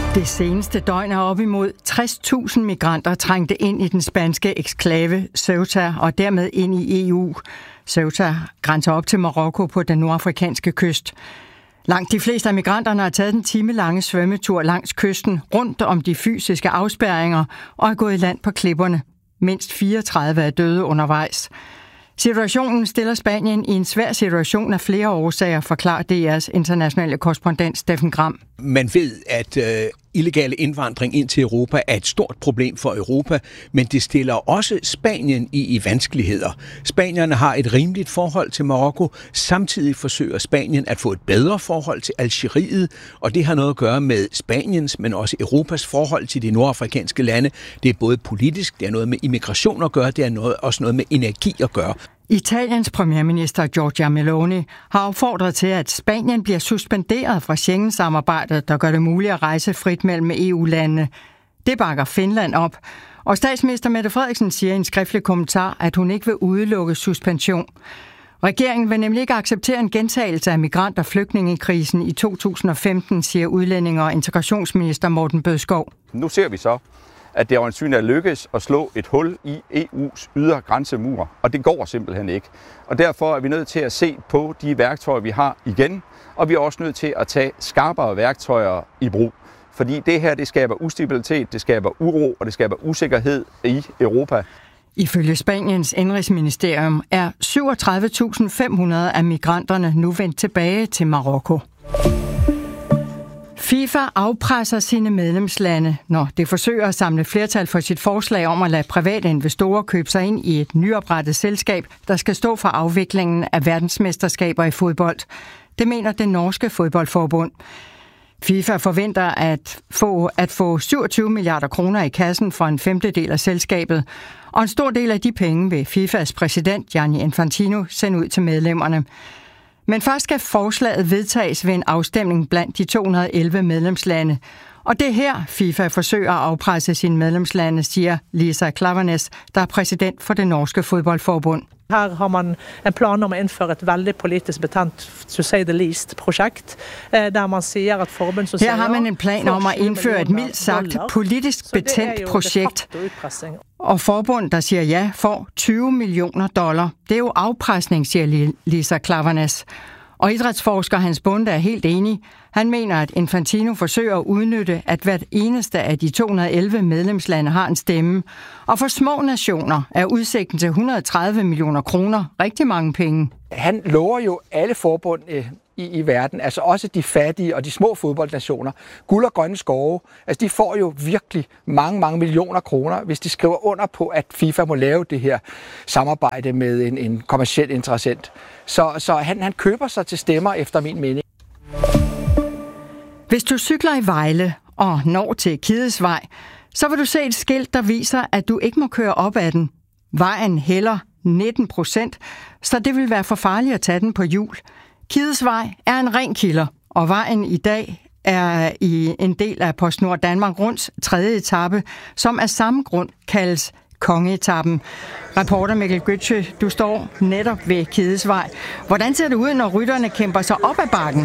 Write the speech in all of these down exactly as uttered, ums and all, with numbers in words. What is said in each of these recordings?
Det seneste døgn er op imod tres tusind migranter trængte ind i den spanske eksklave Ceuta og dermed ind i E U. Ceuta grænser op til Marokko på den nordafrikanske kyst. Langt de fleste af migranterne har taget den timelange svømmetur langs kysten rundt om de fysiske afspærringer og er gået i land på klipperne. Mindst fireogtredive er døde undervejs. Situationen stiller Spanien i en svær situation af flere årsager, forklarer D R's internationale korrespondent Steffen Gram. Man ved, at øh, illegale indvandring ind til Europa er et stort problem for Europa, men det stiller også Spanien i, i vanskeligheder. Spanierne har et rimeligt forhold til Marokko, samtidig forsøger Spanien at få et bedre forhold til Algeriet, og det har noget at gøre med Spaniens, men også Europas forhold til de nordafrikanske lande. Det er både politisk, det er noget med immigration at gøre, det er noget, også noget med energi at gøre. Italiens premierminister Giorgia Meloni har opfordret til, at Spanien bliver suspenderet fra Schengen-samarbejdet, der gør det muligt at rejse frit mellem E U-landene. Det bakker Finland op, og statsminister Mette Frederiksen siger i en skriftlig kommentar, at hun ikke vil udelukke suspension. Regeringen vil nemlig ikke acceptere en gentagelse af migrant- og flygtningekrisen i to tusind og femten, siger udlændinge- og integrationsminister Morten Bødskov. Nu ser vi så, at det øjensynligt er lykkes at slå et hul i E U's ydre grænsemur, og det går simpelthen ikke. Og derfor er vi nødt til at se på de værktøjer, vi har igen, og vi er også nødt til at tage skarpere værktøjer i brug. Fordi det her, det skaber ustabilitet, det skaber uro, og det skaber usikkerhed i Europa. Ifølge Spaniens indrigsministerium er syvogtredive tusind fem hundrede af migranterne nu vendt tilbage til Marokko. FIFA afpresser sine medlemslande, når det forsøger at samle flertal for sit forslag om at lade private investorer købe sig ind i et nyoprettet selskab, der skal stå for afviklingen af verdensmesterskaber i fodbold. Det mener det norske fodboldforbund. FIFA forventer at få, at få syvogtyve milliarder kroner i kassen for en femtedel af selskabet, og en stor del af de penge vil FIFAs præsident Gianni Infantino sende ud til medlemmerne. Men først skal forslaget vedtages ved en afstemning blandt de to hundrede og elleve medlemslande. Og det er her, FIFA forsøger at afpresse sine medlemslande, siger Lisa Klaveness, der er præsident for det norske fodboldforbund. Her har man en plan om at indføre et veldig politisk betent, to say the least, projekt, der man siger, at forbund... Så her har man en plan om at indføre et mildt sagt politisk betændt projekt. Og forbund, der siger ja, får tyve millioner dollar. Det er jo afpresning, siger Lisa Klaveness. Og idrætsforsker Hans Bunde er helt enig. Han mener, at Infantino forsøger at udnytte, at hvert eneste af de to hundrede og elleve medlemslande har en stemme. Og for små nationer er udsigten til et hundrede og tredive millioner kroner rigtig mange penge. Han lover jo alle forbund i, i verden, altså også de fattige og de små fodboldnationer, guld og grønne skove. Altså de får jo virkelig mange, mange millioner kroner, hvis de skriver under på, at FIFA må lave det her samarbejde med en, en kommerciel interessent. Så, så han, han køber sig til stemmer, efter min mening. Hvis du cykler i Vejle og når til Kidesvej, så vil du se et skilt, der viser, at du ikke må køre op ad den. Vejen hælder nitten procent, så det vil være for farligt at tage den på hjul. Kidesvej er en ren kilder, og vejen i dag er i en del af PostNord Danmark Runds tredje etape, som af samme grund kaldes Kongeetappen. Reporter Mikkel Gøtze, du står netop ved Kidesvej. Hvordan ser det ud, når rytterne kæmper sig op ad bakken?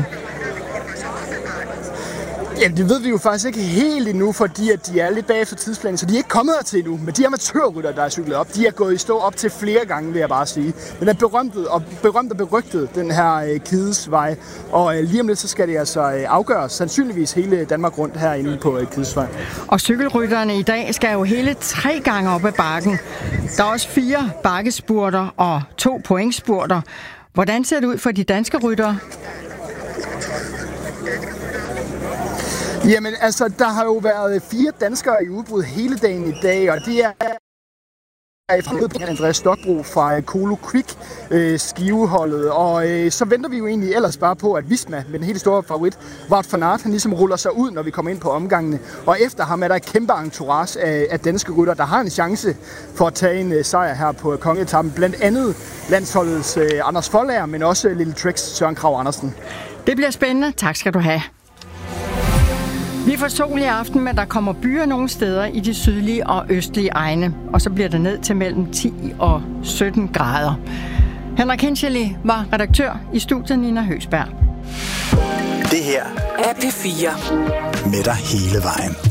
Ja, det ved vi jo faktisk ikke helt endnu, fordi at de er lidt bagefter tidsplanen, så de er ikke kommet hertil endnu. Men de amatørrytter, der er cyklet op, de er gået i stå op til flere gange, vil jeg bare sige. Den er berømtet og berømt og berygtet, den her øh, Kidesvej. Og øh, lige om lidt, så skal det altså øh, afgøres sandsynligvis hele Danmark rundt herinde på øh, Kidesvej. Og cykelrytterne i dag skal jo hele tre gange op ad bakken. Der er også fire bakkespurter og to pointspurter. Hvordan ser det ud for de danske ryttere? Jamen, altså, der har jo været fire danskere i udbrud hele dagen i dag, og det er Andreas Stokbro fra Kolo Quick øh, skiveholdet, og øh, så venter vi jo egentlig ellers bare på, at Visma med den helt store favorit, Wout van Aert, han ligesom ruller sig ud, når vi kommer ind på omgangene, og efter ham er der et kæmpe entourage af, af danske rytter, der har en chance for at tage en øh, sejr her på Kongeetappen, blandt andet landsholdets øh, Anders Foldager, men også øh, Lille Treks Søren Kragh Andersen. Det bliver spændende. Tak skal du have. Vi får sol i aften, men der kommer byer nogle steder i de sydlige og østlige egne, og så bliver det ned til mellem ti og sytten grader. Henrik Hinchely var redaktør, i studiet Nina Høsberg. Det her af P fire. Med dig hele vejen.